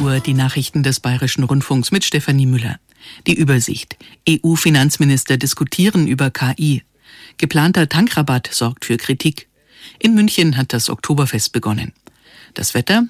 Uhr die Nachrichten des Bayerischen Rundfunks mit Stefanie Müller. Die Übersicht. EU-Finanzminister diskutieren über KI. Geplanter Tankrabatt sorgt für Kritik. In München hat das Oktoberfest begonnen. Das Wetter: